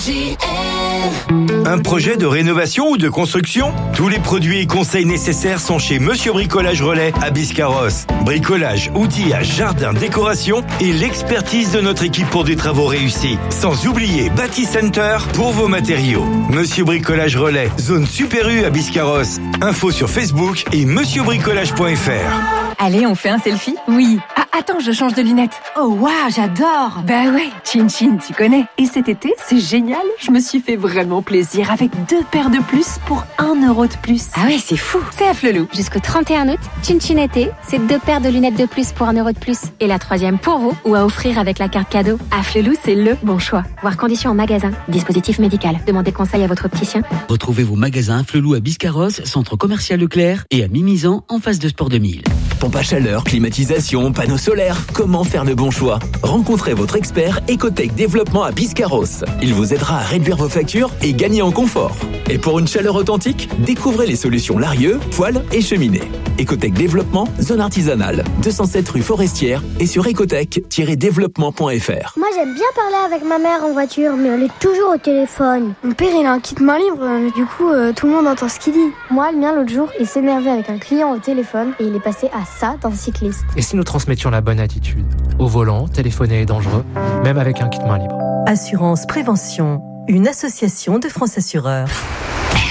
Un projet de rénovation ou de construction? Tous les produits et conseils nécessaires sont chez Monsieur Bricolage Relais à Biscarrosse. Bricolage, outillage, jardin, décoration et l'expertise de notre équipe pour des travaux réussis. Sans oublier Bâti Center pour vos matériaux. Monsieur Bricolage Relais, zone Super U à Biscarrosse. Info sur Facebook et monsieurbricolage.fr. Allez, on fait un selfie? Oui. Ah, attends, je change de lunettes. Oh, waouh, j'adore. Bah ouais, Chin Chin, tu connais. Et cet été, c'est génial. Je me suis fait vraiment plaisir avec 2 paires de plus pour 1 euro de plus. Ah ouais, c'est fou. C'est à Flelou. Jusqu'au 31 août, Chin Chin été, c'est 2 paires de lunettes de plus pour 1 euro de plus. Et la 3e pour vous ou à offrir avec la carte cadeau. À Flelou, c'est le bon choix. Voir conditions en magasin. Dispositif médical. Demandez conseil à votre opticien. Retrouvez vos magasins Flelou à Biscarrosse, centre commercial Leclerc et à Mimizan en face de Sport 2000. Pompe à chaleur, climatisation, panneaux solaires. Comment faire le bon choix? Rencontrez votre expert Ecotech Développement à Biscarrosse. Il vous aidera à réduire vos factures et gagner en confort. Et pour une chaleur authentique, découvrez les solutions Larieux, poêle et cheminée. Ecotech Développement, zone artisanale, 207 rue Forestière et sur ecotech-développement.fr. Moi j'aime bien parler avec ma mère en voiture, mais elle est toujours au téléphone. Mon père il a un kit main libre, du coup tout le monde entend ce qu'il dit. Moi, le mien l'autre jour, il s'énervait avec un client au téléphone et il est passé à ça d'un cycliste. Et si nous transmettions la bonne attitude? Au volant, téléphoner est dangereux, même avec un kit main libre. Assurance Prévention, une association de France Assureurs.